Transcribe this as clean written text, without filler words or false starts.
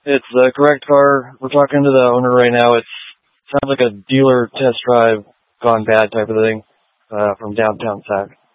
It's the correct car. We're talking to the owner right now. It sounds like a dealer test drive gone bad type of thing from downtown Sac.